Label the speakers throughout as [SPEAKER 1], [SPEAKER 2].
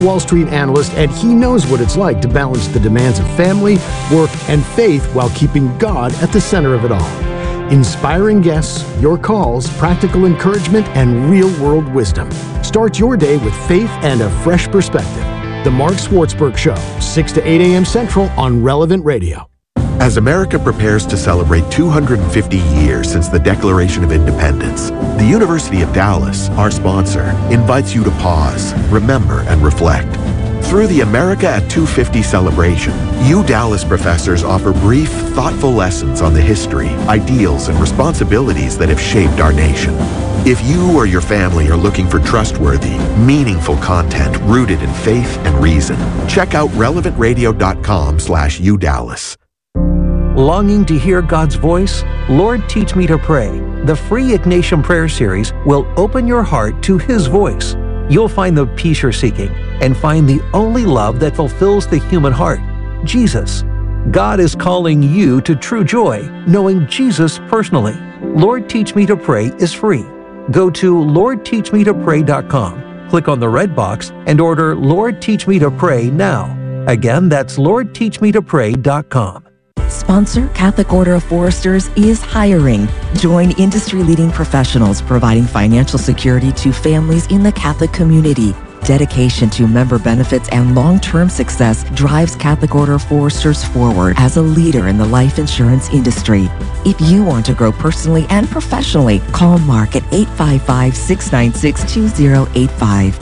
[SPEAKER 1] Wall Street analyst, and he knows what it's like to balance the demands of family, work, and faith while keeping God at the center of it all. Inspiring guests, your calls, practical encouragement, and real-world wisdom. Start your day with faith and a fresh perspective. The Mark Schwartzberg Show, 6 to 8 a.m. Central on Relevant Radio.
[SPEAKER 2] As America prepares to celebrate 250 years since the Declaration of Independence, the University of Dallas, our sponsor, invites you to pause, remember, and reflect. Through the America at 250 celebration, you Dallas professors offer brief, thoughtful lessons on the history, ideals, and responsibilities that have shaped our nation. If you or your family are looking for trustworthy, meaningful content rooted in faith and reason, check out relevantradio.com/UDallas.
[SPEAKER 3] Longing to hear God's voice? Lord, Teach Me to Pray. The free Ignatian Prayer Series will open your heart to His voice. You'll find the peace you're seeking and find the only love that fulfills the human heart, Jesus. God is calling you to true joy, knowing Jesus personally. Lord, Teach Me to Pray is free. Go to LordTeachMeToPray.com, click on the red box, and order Lord, Teach Me to Pray now. Again, that's LordTeachMeToPray.com.
[SPEAKER 4] Sponsor Catholic Order of Foresters is hiring. Join industry-leading professionals providing financial security to families in the Catholic community. Dedication to member benefits and long-term success drives Catholic Order of Foresters forward as a leader in the life insurance industry. If you want to grow personally and professionally, call Mark at 855-696-2085.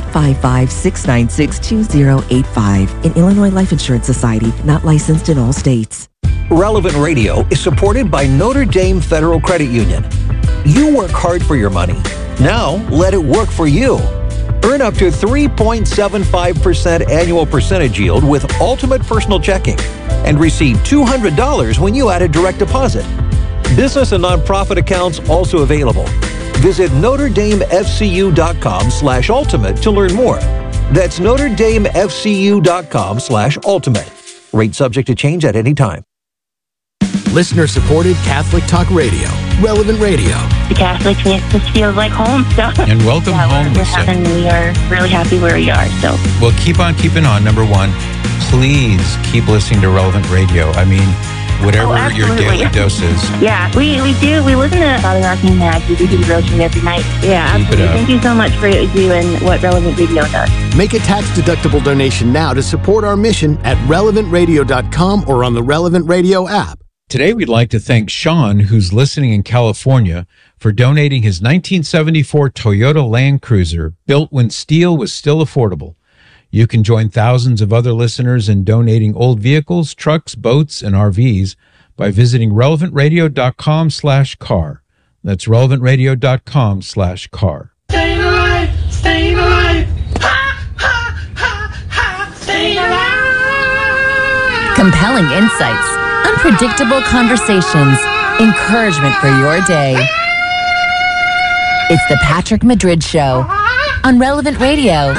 [SPEAKER 4] 855-696-2085. An Illinois Life Insurance Society, not licensed in all states.
[SPEAKER 3] Relevant Radio is supported by Notre Dame Federal Credit Union. You work hard for your money. Now, let it work for you. Earn up to 3.75% annual percentage yield with Ultimate Personal Checking and receive $200 when you add a direct deposit. Business and nonprofit accounts also available. Visit NotreDameFCU.com/ultimate to learn more. That's NotreDameFCU.com/ultimate. Rate subject to change at any time.
[SPEAKER 1] Listener-supported Catholic Talk Radio, Relevant Radio.
[SPEAKER 5] The Catholics makes us feel like home. So.
[SPEAKER 6] And welcome home, Lisa.
[SPEAKER 5] We are really happy where we are. So.
[SPEAKER 6] Well, keep on keeping on. Number one, please keep listening to Relevant Radio. I mean, whatever your daily dose is.
[SPEAKER 5] Yeah, we do. We listen to Father Mark and Mag. We do the devotion every night. Yeah, absolutely. Thank you so much for doing what Relevant Radio does.
[SPEAKER 1] Make a tax-deductible donation now to support our mission at relevantradio.com or on the Relevant Radio app.
[SPEAKER 6] Today, we'd like to thank Sean, who's listening in California, for donating his 1974 Toyota Land Cruiser, built when steel was still affordable. You can join thousands of other listeners in donating old vehicles, trucks, boats, and RVs by visiting relevantradio.com/car. That's relevantradio.com/car.
[SPEAKER 7] Staying alive! Staying alive! Ha, ha, ha, ha! Staying alive!
[SPEAKER 8] Compelling insights, unpredictable conversations, encouragement for your day. It's the Patrick Madrid Show on Relevant Radio.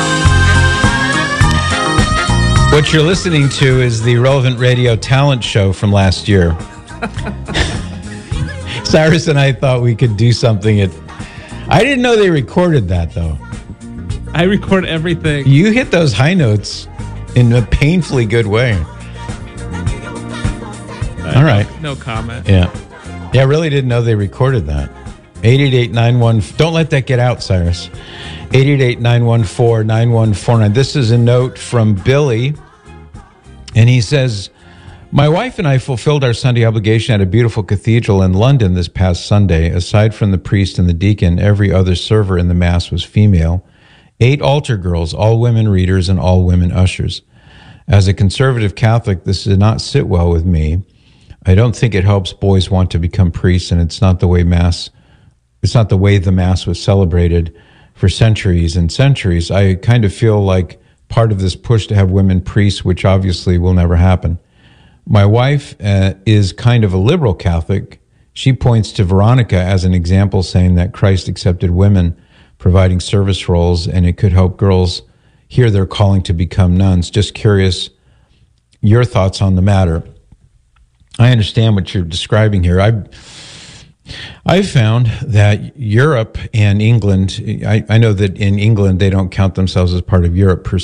[SPEAKER 6] What you're listening to is the Relevant Radio talent show from last year. Cyrus and I thought we could do something I didn't know they recorded that, though.
[SPEAKER 9] I record everything.
[SPEAKER 6] You hit those high notes in a painfully good way. All right.
[SPEAKER 9] No comment.
[SPEAKER 6] Yeah. Yeah, I really didn't know they recorded that. 888-91... Don't let that get out, Cyrus. 888-914-9149. This is a note from Billy, and he says, my wife and I fulfilled our Sunday obligation at a beautiful cathedral in London this past Sunday. Aside from the priest and the deacon, every other server in the Mass was female. 8 altar girls, all women readers and all women ushers. As a conservative Catholic, this did not sit well with me. I don't think it helps boys want to become priests, and it's not the way the Mass was celebrated for centuries and centuries. I kind of feel like part of this push to have women priests, which obviously will never happen. My wife is kind of a liberal Catholic. She points to Veronica as an example, saying that Christ accepted women providing service roles, and it could help girls hear their calling to become nuns. Just curious, your thoughts on the matter. I understand what you're describing here. I've found that Europe and England, I know that in England they don't count themselves as part of Europe per